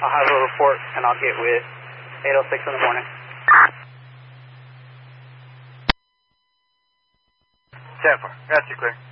I'll have a report, and I'll get with 806 in the morning. 10-4, got you clear.